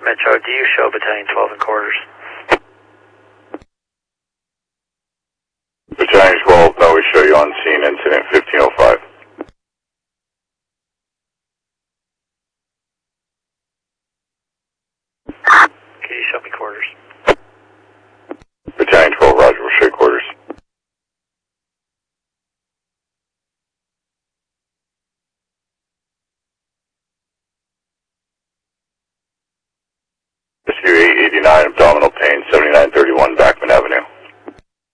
Metro, do you show Battalion 12 in quarters? Battalion 12, no, we show you on scene, incident 1505. Can you show me quarters? Battalion 12, roger, we'll show you quarters. SU 889, abdominal pain, 7931, back